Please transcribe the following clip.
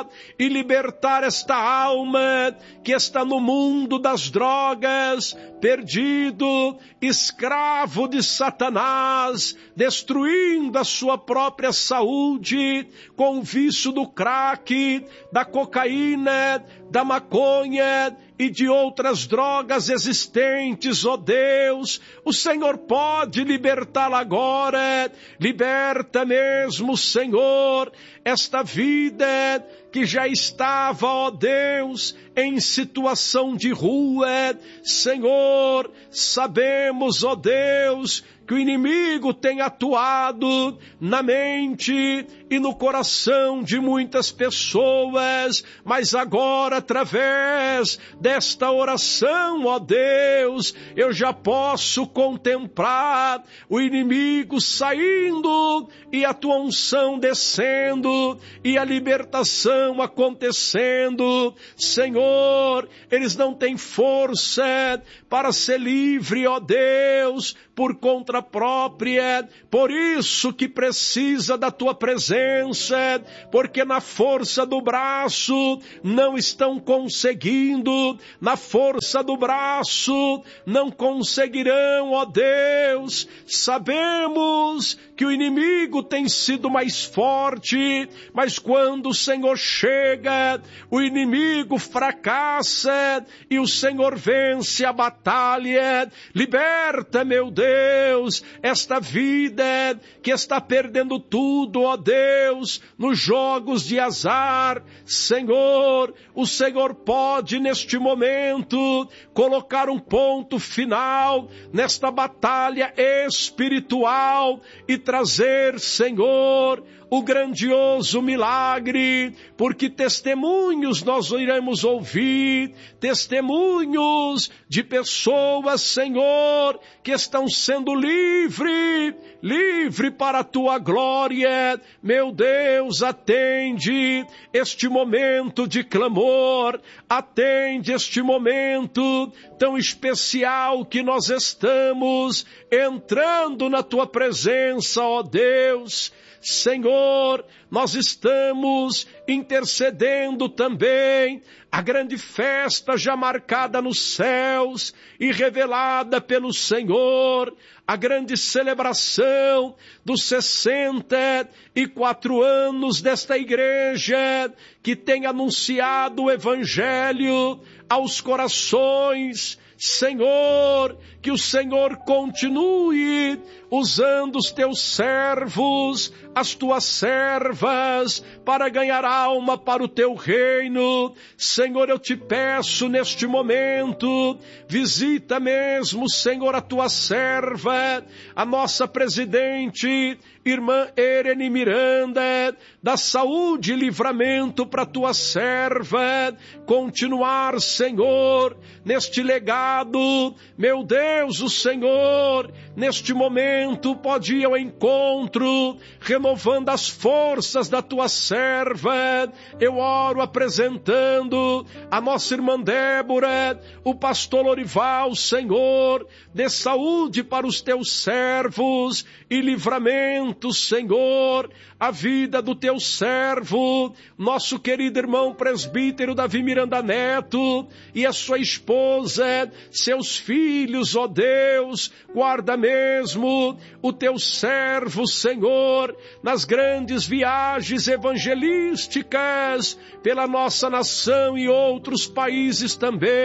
e libertar esta alma que está no mundo das drogas, perdido, escravo de Satanás, destruindo a sua própria saúde com o vício do crack, da cocaína, da maconha e de outras drogas existentes, ó Deus. O Senhor pode libertá-la agora. Liberta mesmo, Senhor, esta vida que já estava, ó Deus, em situação de rua. Senhor, sabemos, ó Deus, que o inimigo tem atuado na mente e no coração de muitas pessoas, mas agora, através desta oração, ó Deus, eu já posso contemplar o inimigo saindo e a tua unção descendo e a libertação acontecendo. Senhor, eles não têm força para ser livre, ó Deus, por conta própria, por isso que precisa da tua presença, porque na força do braço não estão conseguindo, na força do braço não conseguirão, ó Deus. Sabemos que o inimigo tem sido mais forte, mas quando o Senhor chega, o inimigo fracassa e o Senhor vence a batalha. Liberta, meu Deus, esta vida que está perdendo tudo, ó Deus, nos jogos de azar. Senhor, o Senhor pode neste momento colocar um ponto final nesta batalha espiritual e trazer, Senhor, o grandioso milagre, porque testemunhos nós iremos ouvir, testemunhos de pessoas, Senhor, que estão sendo livre para a tua glória. Meu Deus, atende este momento de clamor, atende este momento tão especial que nós estamos entrando na tua presença, ó Deus. Senhor, nós estamos intercedendo também a grande festa já marcada nos céus e revelada pelo Senhor, a grande celebração dos 64 anos desta igreja que tem anunciado o Evangelho aos corações. Senhor, que o Senhor continue usando os teus servos, as tuas servas, para ganhar alma para o teu reino. Senhor, eu te peço neste momento, visita mesmo, Senhor, a tua serva, a nossa presidente, irmã Erene Miranda, dá saúde e livramento para a tua serva, continuar, Senhor, neste legado. Meu Deus, o Senhor, neste momento, pode ir ao encontro, renovando as forças da tua serva. Eu oro apresentando a nossa irmã Débora, o pastor Lorival. Senhor, dê saúde para os teus servos e livramento, Senhor, a vida do teu servo, nosso querido irmão presbítero Davi Miranda Neto e a sua esposa, seus filhos, ó Deus. Guarda mesmo o teu servo, Senhor, nas grandes viagens evangelísticas pela nossa nação e outros países também.